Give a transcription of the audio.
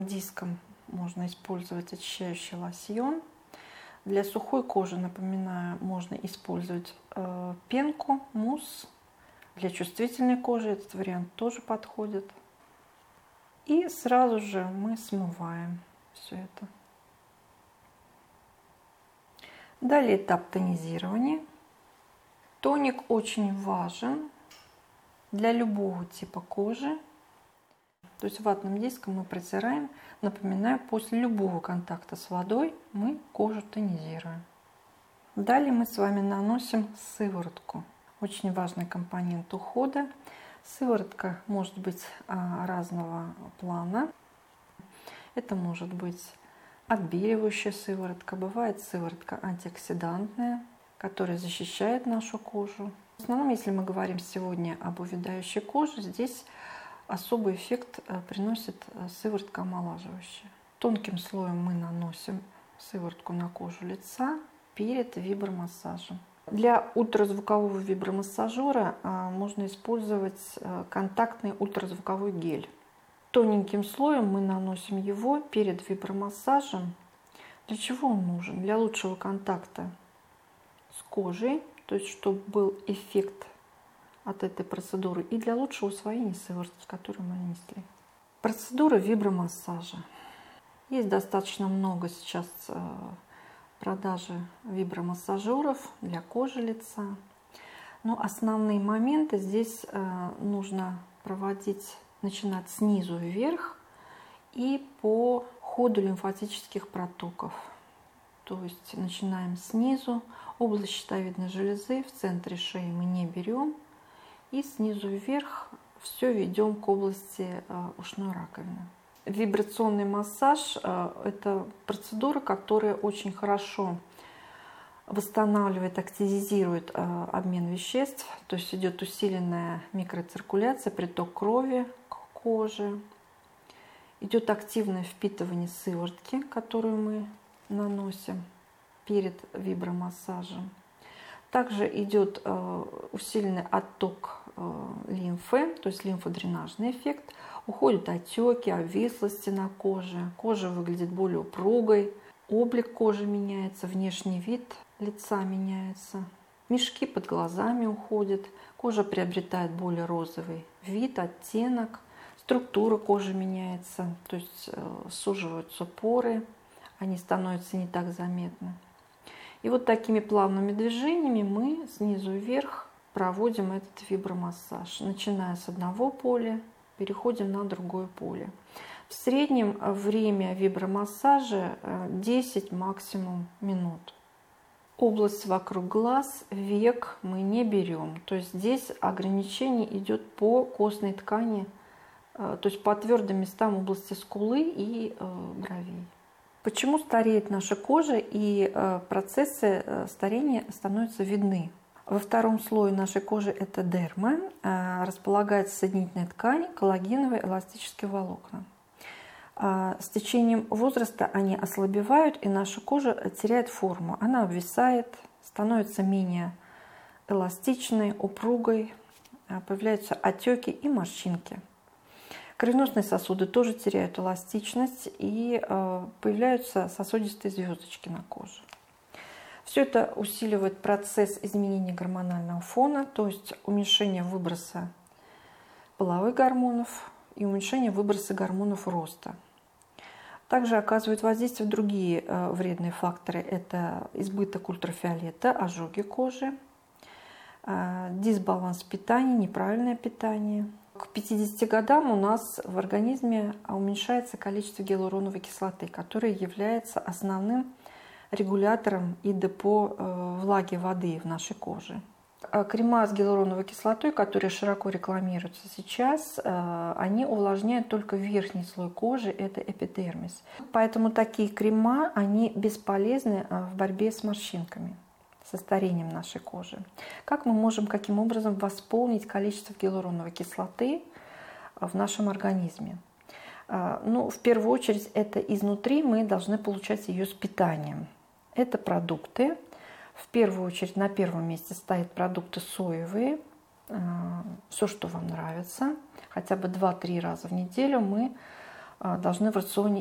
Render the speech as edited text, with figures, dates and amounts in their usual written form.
Диском можно использовать очищающий лосьон. Для сухой кожи, напоминаю, можно использовать пенку, мусс. Для чувствительной кожи этот вариант тоже подходит. И сразу же мы смываем все это. Далее этап тонизирования. Тоник очень важен для любого типа кожи. То есть ватным диском мы протираем. Напоминаю, после любого контакта с водой мы кожу тонизируем. Далее мы с вами наносим сыворотку. Очень важный компонент ухода. Сыворотка может быть разного плана. Это может быть отбеливающая сыворотка, бывает сыворотка антиоксидантная, которая защищает нашу кожу. В основном, если мы говорим сегодня об увядающей коже, здесь особый эффект приносит сыворотка омолаживающая. Тонким слоем мы наносим сыворотку на кожу лица перед вибромассажем. Для ультразвукового вибромассажера можно использовать контактный ультразвуковой гель. Тоненьким слоем мы наносим его перед вибромассажем. Для чего он нужен? Для лучшего контакта с кожей, то есть чтобы был эффект от этой процедуры, и для лучшего усвоения сыворотки, которую мы нанесли. Процедура вибромассажа. Есть достаточно много сейчас продажи вибромассажеров для кожи лица. Но основные моменты здесь нужно проводить, начинать снизу вверх и по ходу лимфатических протоков. То есть начинаем снизу, область щитовидной железы в центре шеи мы не берем, и снизу вверх все ведем к области ушной раковины. Вибрационный массаж – это процедура, которая очень хорошо восстанавливает, активизирует обмен веществ, то есть идет усиленная микроциркуляция, приток крови к коже, идет активное впитывание сыворотки, которую мы наносим перед вибромассажем. Также идет усиленный отток лимфы, то есть лимфодренажный эффект. Уходят отеки, обвислости на коже. Кожа выглядит более упругой. Облик кожи меняется, внешний вид лица меняется. Мешки под глазами уходят. Кожа приобретает более розовый вид, оттенок. Структура кожи меняется, то есть суживаются поры. Они становятся не так заметны. И вот такими плавными движениями мы снизу вверх проводим этот вибромассаж. Начиная с одного поля, переходим на другое поле. В среднем время вибромассажа 10 максимум минут. Область вокруг глаз, век мы не берем. То есть здесь ограничение идет по костной ткани, то есть по твердым местам области скулы и бровей. Почему стареет наша кожа и процессы старения становятся видны? Во втором слое нашей кожи, это дерма, располагается соединительная ткань, коллагеновые эластические волокна. С течением возраста они ослабевают, и наша кожа теряет форму. Она обвисает, становится менее эластичной, упругой, появляются отеки и морщинки. Кровеносные сосуды тоже теряют эластичность, и появляются сосудистые звездочки на коже. Все это усиливает процесс изменения гормонального фона, то есть уменьшение выброса половых гормонов и уменьшение выброса гормонов роста. Также оказывают воздействие другие вредные факторы. Это избыток ультрафиолета, ожоги кожи, дисбаланс питания, неправильное питание. К 50 годам у нас в организме уменьшается количество гиалуроновой кислоты, которая является основным регулятором и депо влаги воды в нашей коже. Крема с гиалуроновой кислотой, которые широко рекламируются сейчас, они увлажняют только верхний слой кожи, это эпидермис. Поэтому такие крема, они бесполезны в борьбе с морщинками, со старением нашей кожи. Как мы можем, каким образом восполнить количество гиалуроновой кислоты в нашем организме? Ну, в первую очередь, это изнутри мы должны получать ее с питанием. Это продукты. В первую очередь на первом месте стоят продукты соевые. Все, что вам нравится. Хотя бы 2-3 раза в неделю мы должны в рационе